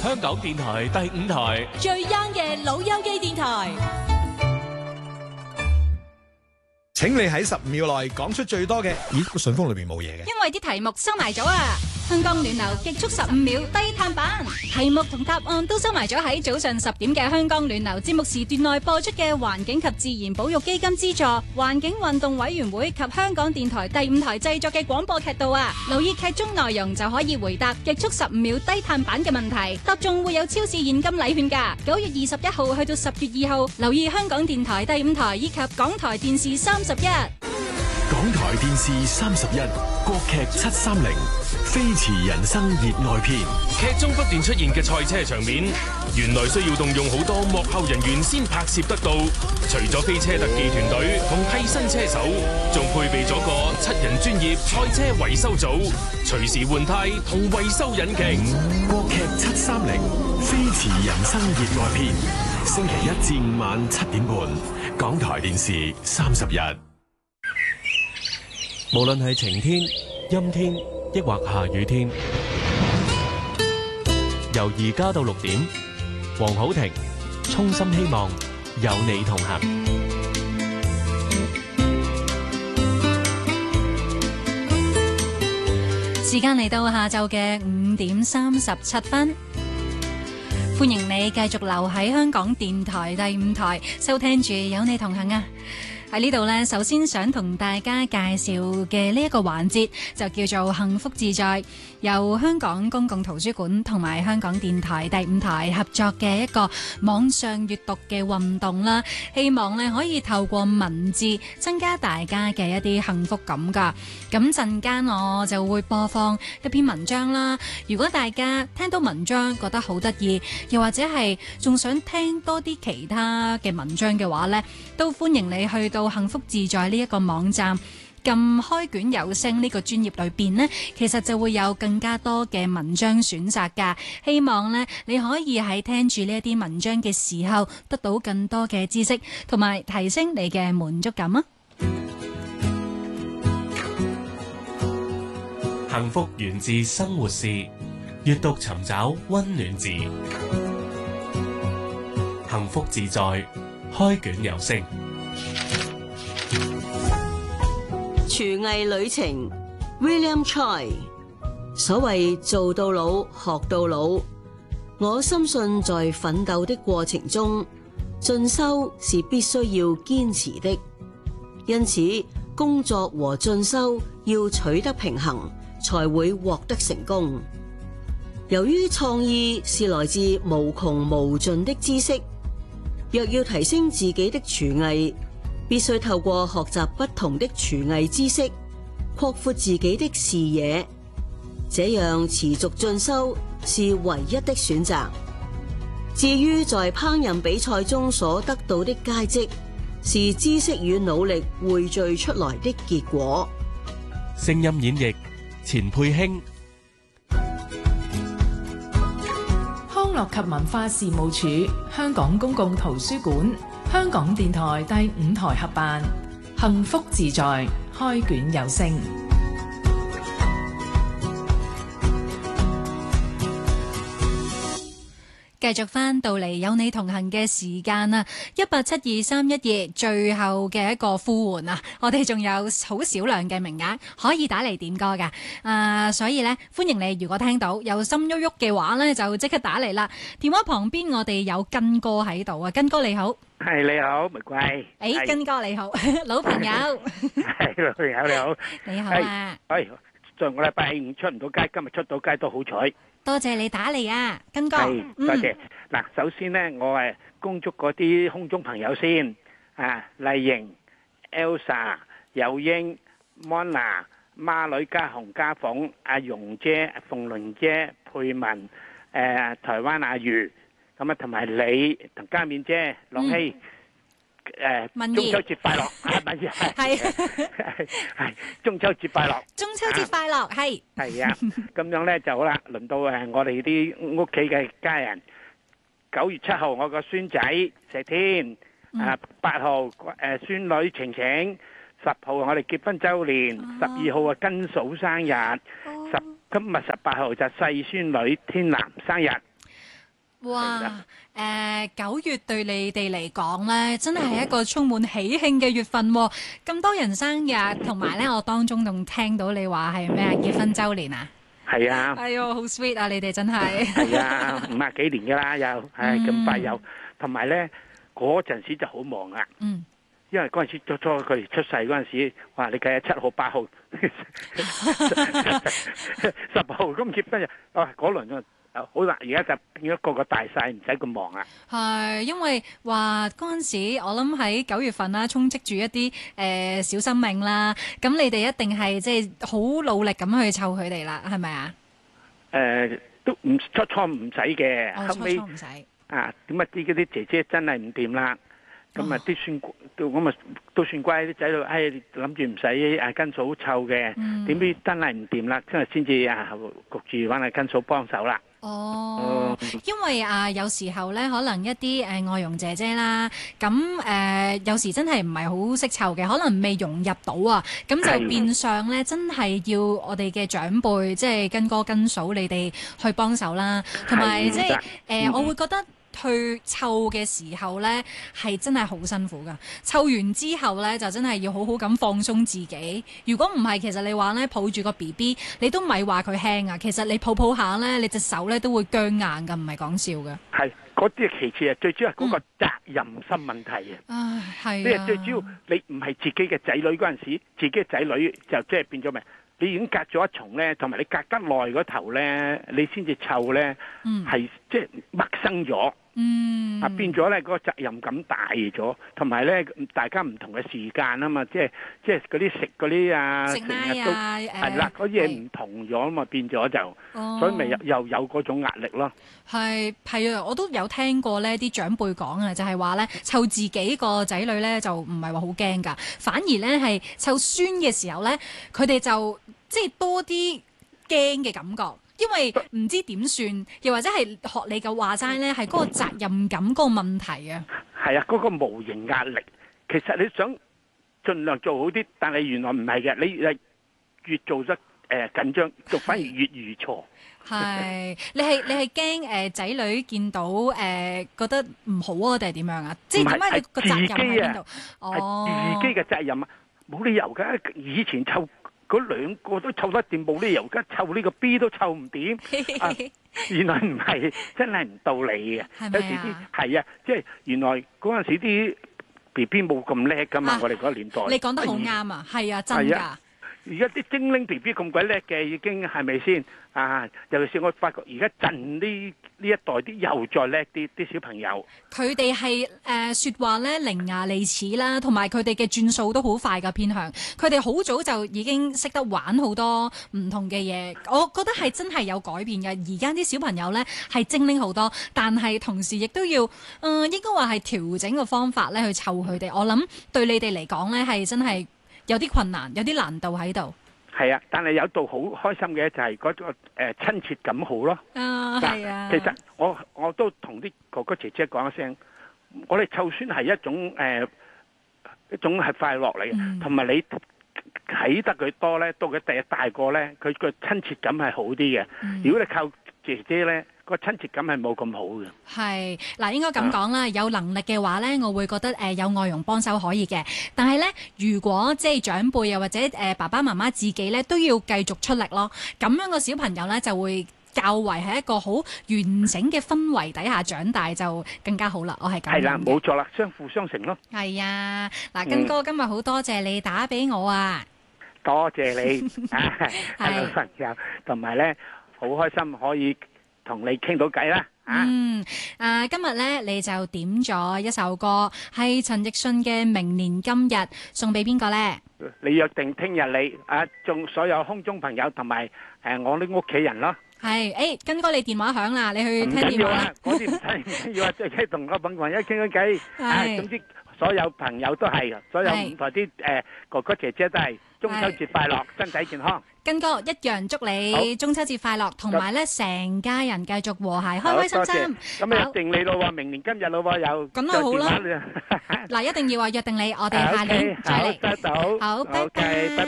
香港電台第5台最 young 嘅老友記電台。 請你喺15秒內講出最多嘅。咦，個順豐裏邊冇嘢嘅。 因為啲題目收埋咗啊！香港暖流極速15秒低碳版，題目同答案都收埋咗喺早上10點嘅香港暖流節目時段內播出嘅環境及自然保育基金資助環境運動委員會及香港電台第5台製作嘅廣播劇度啊！留意劇中內容就可以回答極速15秒低碳版嘅問題，答中會有超市現金禮券㗎。9月21號去到10月2號，留意香港電台第5台以及港台電視31。 港台電視31國劇730飛馳人生熱愛篇， 劇中不斷出現嘅賽車場面，原來需要動用好多幕後人員先拍攝得到。除咗飛車特技團隊同替身車手，仲配備咗個7人專業賽車維修組，隨時換胎同維修引擎。 國劇730飛馳人生熱愛篇，星期1至5晚7點半，港台電視31。 無論係晴天、陰天，抑或下雨天，由而家到6點，黃好庭衷心希望有你同行。 時間嚟到下晝嘅5點37分，歡迎你繼續留喺香港電台第5台收聽住有你同行啊！喺呢度呢，首先想同大家介紹嘅呢一個環節就叫做幸福自在，由香港公共圖書館同埋香港電台第5台合作嘅一個網上閱讀嘅運動啦。希望呢可以透過文字增加大家嘅一啲幸福感㗎。咁陣間我就會播放一篇文章啦。如果大家聽到文章覺得好得意，又或者係仲想聽多啲其他嘅文章嘅話呢，都歡迎你去到幸福自在呢一個網站，撳開卷有聲呢個專頁裏邊呢，其實就會有更加多嘅文章選擇㗎。希望呢，你可以喺聽住呢一啲文章嘅時候，得到更多嘅知識，同埋提升你嘅滿足感啊！ 幸福源自生活事，閱讀尋找溫暖字，幸福自在，開卷有聲。 廚藝旅程 William Choi， 所謂做到老學到老，我深信在奮鬥的過程中，進修是必須要堅持的，因此工作和進修要取得平衡，才會獲得成功。由於創意是來自無窮無盡的知識，若要提升自己的廚藝，必須透過學習不同的廚藝知識，擴闊自己的視野，這樣持續進修是唯一的選擇。至於在烹飪比賽中所得到的佳績，是知識與努力匯聚出來的結果。 聲音演繹錢佩卿。 康樂及文化事務署、香港公共圖書館、香港電台第5台合辦《幸福自在》開卷有聲。 繼續翻到嚟有你同行嘅時間啊，1872312最後嘅一個呼喚啊，我哋仲有好少量嘅名額可以打嚟點歌噶，所以呢，歡迎你，如果聽到有心喐喐嘅話呢，就即刻打嚟啦。電話旁邊我哋有根哥喺度啊，根哥你好。 係你好，玫瑰。 根哥你好，老朋友。 係老朋友你好。 你好啊。 上個禮拜5出唔到街，今日出到街都好彩。 多謝你打嚟啊，根哥。 多謝。嗱，首先呢，我係恭祝嗰啲空中朋友先啊，麗瑩、Elsa、有英、Mona、孖女家紅家鳳、阿容姐、鳳倫姐、佩文、台灣阿如，咁啊同埋你同家面姐、朗希。中秋節快樂！係中秋節快樂！ 中秋節快樂！係啊，咁樣咧就好啦。輪到我哋啲屋企嘅家人。9月7號我個孫仔石天，8號孫女晴晴，10號我哋結婚週年，12號根嫂生日，今日18號就細孫女天南生日。 哇！9月對你哋嚟講咧，真係一個充滿喜慶嘅月份喎。咁多人生日，同埋咧，我當中仲聽到你話係咩啊？結婚週年啊！ 係啊， 哎呦，好 sweet 啊！你哋真係係啊，50幾年噶啦，又係咁快有，同埋咧嗰陣時就好忙啊。 嗯。 因為嗰陣時初佢哋出世嗰陣時，哇！你計下7號、8號、10號咁結婚啊，嗰輪就好啦。而家就變咗個個大晒，唔使咁忙啊。 係因為話嗰陣時，我諗喺9月份啦，充斥住一啲小生命啦。咁你哋一定係即係好努力咁去湊佢哋啦，係咪啊？ 都唔初唔使嘅，後尾唔使啊，點啊啲嗰啲姐姐真係唔掂啦。咁啊啲算咁啊都算乖啲仔女，諗住唔使跟嫂湊嘅，點知真係唔掂啦，真係先至焗住揾跟嫂幫手啦。 哦，因為有時候咧，可能一啲外傭姐姐啦，咁有時真係唔係好識湊嘅，可能未融入到啊，咁就變相咧，真係要我哋嘅長輩，即係跟哥跟嫂你哋去幫手啦，同埋即係我會覺得。去湊嘅時候呢，係真係好辛苦噶。湊完之後呢，就真係要好好咁放鬆自己。如果唔係，其實你話呢，抱住個 BB，你都咪話佢輕啊。其實你抱抱下呢，你隻手呢都會僵硬噶，唔係講笑噶。 係嗰啲其次啊，最主要係嗰個責任心問題啊。 唉，係啊。最主要你唔係自己嘅仔女嗰陣時，自己嘅仔女就即係變咗咩？你已經隔咗一重咧，同埋你隔得耐嗰頭咧，你先至湊咧，係即係陌生咗。變咗咧，嗰個責任感大咗，同埋咧，大家唔同嘅時間啊嘛，即係嗰啲食嗰啲啊， 食奶啊， 係啦，嗰啲嘢唔同咗啊嘛，變咗就，所以咪又有嗰種壓力咯。 係啊，我都有聽過呢啲長輩講啊，就係話咧湊自己個仔女咧就唔係話好驚㗎，反而咧係湊孫嘅時候咧，佢哋就即係多啲驚嘅感覺。因為唔知點算，又或者係學你嘅話齋咧，係嗰個責任感嗰個問題啊。係啊，嗰個無形壓力，其實你想盡量做好啲，但係原來唔係嘅，你越做得緊張，就反而越預錯。 係，你係驚仔女見到覺得唔好啊，定係點樣啊？即係點解你個責任喺邊度？ 係自己嘅責任啊，冇理由㗎。以前湊嗰2個都湊得掂，冇理由而家湊呢個 B 都湊唔掂。原來唔係，真係唔道理嘅。有時啲係啊，即係原來嗰陣時啲 BB 冇咁叻㗎嘛，我哋嗰個年代。 你講得好啱啊，係啊，真㗎。 而家啲精靈 BB 咁鬼叻嘅，已經係咪先啊？尤其是我發覺而家近呢一代啲又再叻啲小朋友。佢哋係説話咧伶牙俐齒啦，同埋佢哋嘅轉數都好快嘅偏向。佢哋好早就已經識得玩好多唔同嘅嘢，我覺得係真係有改變嘅。而家啲小朋友咧係精靈好多，但係同時亦都要應該話係調整個方法咧去湊佢哋。我諗對你哋嚟講咧係真係有啲困難，有啲難度喺度。係啊，但係有度好開心嘅就係嗰個親切感好咯。係啊。其實我都同啲哥哥姐姐講一聲，我哋湊孫係一種係快樂嚟嘅，同埋你睇得佢多咧，到佢第日大個咧，佢個親切感係好啲嘅。如果你靠姐姐咧，個親切感係冇咁好嘅。係嗱，應該咁講啦。有能力嘅話咧，我會覺得有外傭幫手可以嘅。但係咧，如果即係長輩又或者爸爸媽媽自己咧，都要繼續出力咯。咁樣個小朋友咧就會較為喺一個好完整嘅氛圍底下長大，就更加好啦。我係咁。係啦，冇錯啦，相輔相成咯。係啊，嗱，根哥今日好多謝你打俾我啊！多謝你係老朋友，同埋咧好開心可以同你傾到偈啦。今日咧你就點咗一首歌，係陳奕迅嘅《明年今日》，送俾邊個咧？你約定聽日你仲所有空中朋友同埋我啲屋企人咯。係，根哥你電話響啦，你去聽電話啦。嗰啲唔使要啊，即係同個朋友傾傾偈。總之所有朋友都係，所有舞台啲哥哥姐姐都係。中秋節快樂，身體健康。根哥一樣祝你中秋節快樂，同埋咧成家人繼續和諧，開開心心。咁一定你咯喎，明年今日咯喎，又咁啊好啦。嗱，一定要話約定你，我哋下年再嚟。好，拜拜。